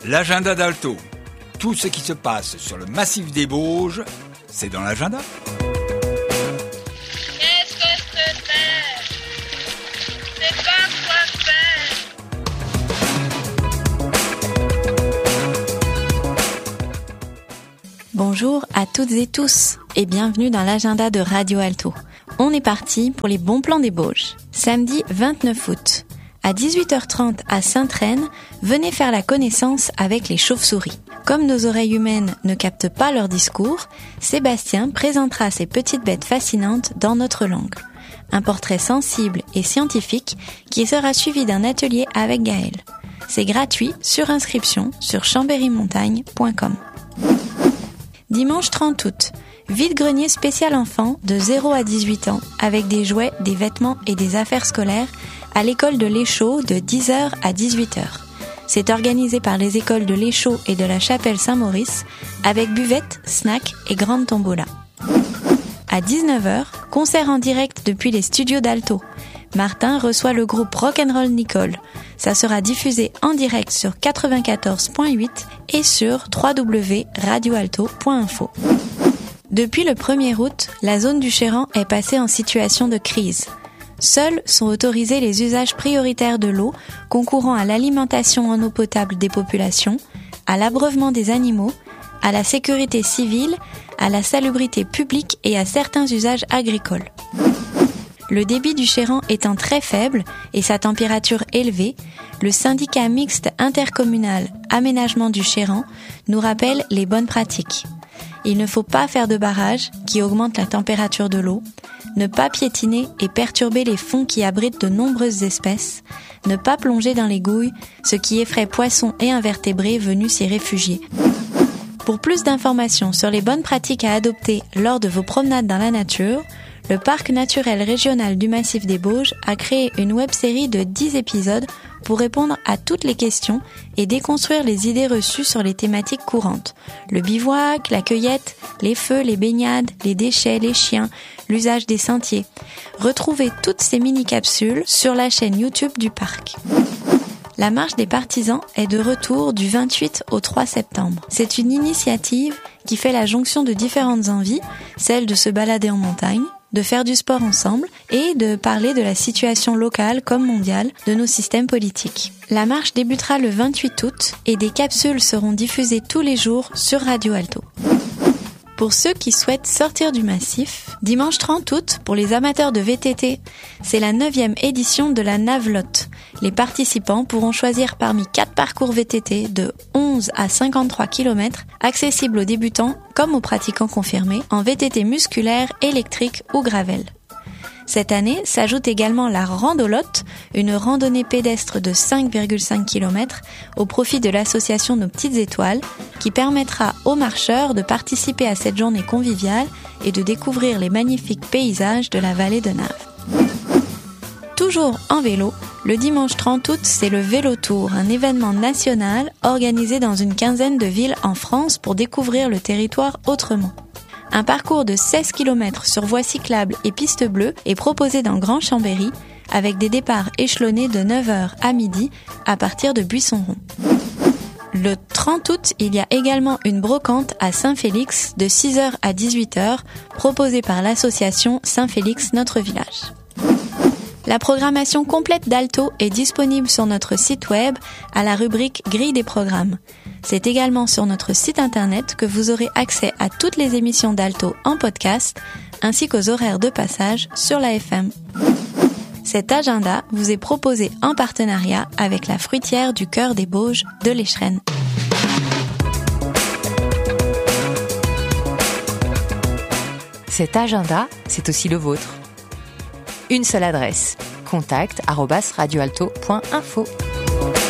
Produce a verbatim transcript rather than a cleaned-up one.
L'agenda d'Alto. Tout ce qui se passe sur le massif des Bauges, c'est dans l'agenda. Qu'est-ce que c'est? C'est pas quoi faire. Bonjour à toutes et tous et bienvenue dans l'agenda de Radio Alto. On est parti pour les bons plans des Bauges. Samedi vingt-neuf août, à dix-huit heures trente à Sainte-Reine, venez faire la connaissance avec les chauves-souris. Comme nos oreilles humaines ne captent pas leur discours, Sébastien présentera ces petites bêtes fascinantes dans notre langue. Un portrait sensible et scientifique qui sera suivi d'un atelier avec Gaël. C'est gratuit sur inscription sur chambérymontagne point com. Dimanche trente août, vide-grenier spécial enfant de zéro à dix-huit ans avec des jouets, des vêtements et des affaires scolaires à l'école de l'Échaud de dix heures à dix-huit heures. C'est organisé par les écoles de l'Échaud et de la Chapelle Saint-Maurice avec buvette, snack et grande tombola. À dix-neuf heures, concert en direct depuis les studios d'Alto. Martin reçoit le groupe Rock'n'Roll Nicole. Ça sera diffusé en direct sur quatre-vingt-quatorze point huit et sur w w w point radio alto point info. Depuis le premier août, la zone du Chéran est passée en situation de crise. Seuls sont autorisés les usages prioritaires de l'eau, concourant à l'alimentation en eau potable des populations, à l'abreuvement des animaux, à la sécurité civile, à la salubrité publique et à certains usages agricoles. Le débit du Chéran étant très faible et sa température élevée, le syndicat mixte intercommunal Aménagement du Chéran nous rappelle les bonnes pratiques. Il ne faut pas faire de barrage qui augmente la température de l'eau, ne pas piétiner et perturber les fonds qui abritent de nombreuses espèces, ne pas plonger dans les gouilles, ce qui effraie poissons et invertébrés venus s'y réfugier. Pour plus d'informations sur les bonnes pratiques à adopter lors de vos promenades dans la nature, le Parc naturel régional du Massif des Bauges a créé une web-série de dix épisodes pour répondre à toutes les questions et déconstruire les idées reçues sur les thématiques courantes. Le bivouac, la cueillette, les feux, les baignades, les déchets, les chiens, l'usage des sentiers. Retrouvez toutes ces mini-capsules sur la chaîne YouTube du parc. La marche des partisans est de retour du vingt-huit au trois septembre. C'est une initiative qui fait la jonction de différentes envies, celle de se balader en montagne, de faire du sport ensemble et de parler de la situation locale comme mondiale de nos systèmes politiques. La marche débutera le vingt-huit août et des capsules seront diffusées tous les jours sur Radio Alto. Pour ceux qui souhaitent sortir du massif, dimanche trente août, pour les amateurs de V T T, c'est la neuvième édition de la Navelotte. Les participants pourront choisir parmi quatre parcours V T T de onze à cinquante-trois kilomètres, accessibles aux débutants comme aux pratiquants confirmés, en V T T musculaire, électrique ou gravel. Cette année s'ajoute également la Randolotte, une randonnée pédestre de cinq virgule cinq kilomètres au profit de l'association Nos Petites Étoiles, qui permettra aux marcheurs de participer à cette journée conviviale et de découvrir les magnifiques paysages de la vallée de Naves. Toujours en vélo, le dimanche trente août, c'est le Vélo Tour, un événement national organisé dans une quinzaine de villes en France pour découvrir le territoire autrement. Un parcours de seize kilomètres sur voies cyclables et pistes bleues est proposé dans Grand Chambéry, avec des départs échelonnés de neuf heures à midi à partir de Buisson-Rond. Le trente août, il y a également une brocante à Saint-Félix de six heures à dix-huit heures, proposée par l'association Saint-Félix Notre Village. La programmation complète d'Alto est disponible sur notre site web à la rubrique Grille des programmes. C'est également sur notre site internet que vous aurez accès à toutes les émissions d'Alto en podcast, ainsi qu'aux horaires de passage sur la F M. Cet agenda vous est proposé en partenariat avec la fruitière du cœur des Bauges de l'Échrennes. Cet agenda, c'est aussi le vôtre. Une seule adresse, contact arobase radioalto point info.